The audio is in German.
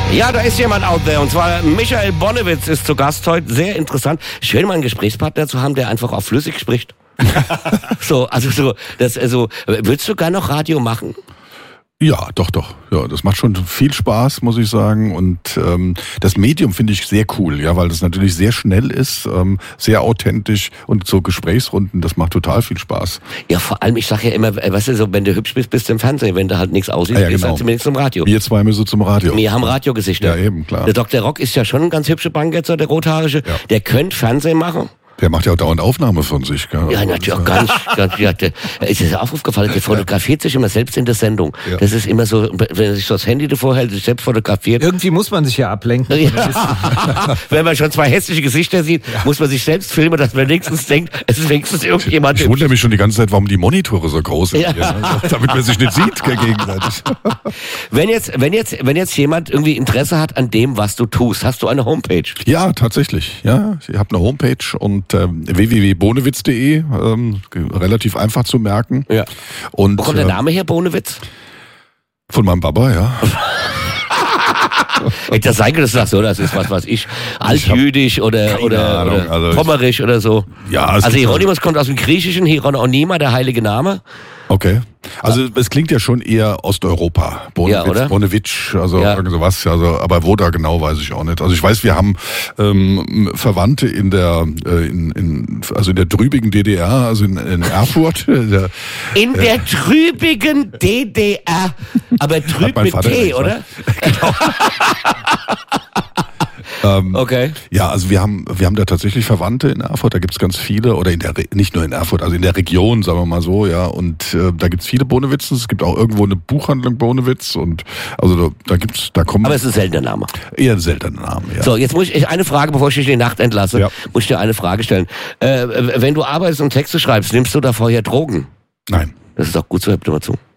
Ja, da ist jemand out there und zwar Michael Bonnewitz ist zu Gast heute. Sehr interessant. Schön, mal einen Gesprächspartner zu haben, der einfach auch flüssig spricht. Würdest du gar noch Radio machen? Ja, doch. Ja, das macht schon viel Spaß, muss ich sagen. Und das Medium finde ich sehr cool, ja, weil das natürlich sehr schnell ist, sehr authentisch und so Gesprächsrunden, das macht total viel Spaß. Ja, vor allem, ich sage ja immer, weißt du, so, wenn du hübsch bist, bist du im Fernsehen, wenn du halt nichts aussiehst, genau. bist du halt zumindest im Radio. Wir zwei müssen zum Radio. Wir haben Radiogesichter. Ja, eben, klar. Der Dr. Rock ist ja schon ein ganz hübscher Banketzer, der Rothaarische. Ja. Der könnte Fernsehen machen. Der macht ja auch dauernd Aufnahme von sich. Gell? Ja, natürlich auch ganz. Ist dir auch aufgefallen, der fotografiert sich immer selbst in der Sendung. Ja. Das ist immer so, wenn er sich so das Handy davor hält, sich selbst fotografiert. Irgendwie muss man sich ja ablenken. Ja. Wenn man schon zwei hässliche Gesichter sieht, muss man sich selbst filmen, dass man wenigstens denkt, es ist wenigstens irgendjemand. Ich wundere mich schon die ganze Zeit, warum die Monitore so groß sind. Ja. Damit man sich nicht sieht gegenseitig. Wenn jetzt jemand irgendwie Interesse hat an dem, was du tust, hast du eine Homepage? Ja, tatsächlich. Ja, ich habe eine Homepage und www.bonewitz.de, relativ einfach zu merken. Ja. Und, wo kommt der Name her, Bonewitz? Von meinem Papa, ja. Hätte das sein können, dass du sagst, so, das ist was weiß ich, altjüdisch oder pommerisch oder so. Ja, also Hieronymus kommt aus dem Griechischen, Hieronima, der heilige Name. Okay. Also es klingt ja schon eher Osteuropa. Bonewitsch, also irgend sowas. Also, aber wo da genau, weiß ich auch nicht. Also ich weiß, wir haben Verwandte in der trübigen DDR, also in Erfurt. In der trübigen DDR. Aber trüb mit T, oder? Genau. Okay. Ja, also wir haben da tatsächlich Verwandte in Erfurt, da gibt's ganz viele, oder nicht nur in Erfurt, also in der Region, sagen wir mal so, ja, und da gibt's viele Bonewitzen, es gibt auch irgendwo eine Buchhandlung Bonewitz und also da kommen... Aber es ist ein seltener Name. Eher ein seltener Name, ja. So, jetzt muss ich eine Frage, bevor ich dich in die Nacht entlasse, muss ich dir eine Frage stellen. Wenn du arbeitest und Texte schreibst, nimmst du da vorher Drogen? Nein. Das ist auch gut, so hört mal zu.